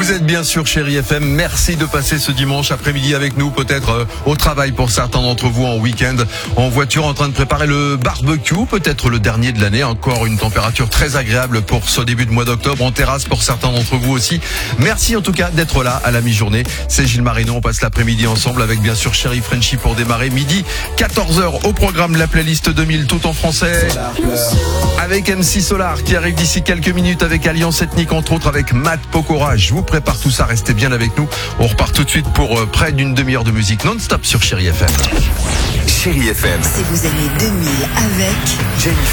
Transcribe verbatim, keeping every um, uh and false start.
Vous êtes bien sûr Chérie F M, merci de passer ce dimanche après-midi avec nous, peut-être euh, au travail pour certains d'entre vous, en week-end, en voiture, en train de préparer le barbecue, peut-être le dernier de l'année, encore une température très agréable pour ce début de mois d'octobre, en terrasse pour certains d'entre vous aussi. Merci en tout cas d'être là à la mi-journée, c'est Gilles Marino, on passe l'après-midi ensemble avec bien sûr Chérie Frenchy pour démarrer midi, quatorze heures au programme, la playlist deux mille tout en français, avec M C Solar qui arrive d'ici quelques minutes, avec Alliance Ethnique entre autres, avec Matt Pokora. Je vous prépare tout ça, restez bien avec nous. On repart tout de suite pour euh, près d'une demi-heure de musique non-stop sur Chérie F M. Chérie F M. Si vous aimez deux mille avec Jennifer.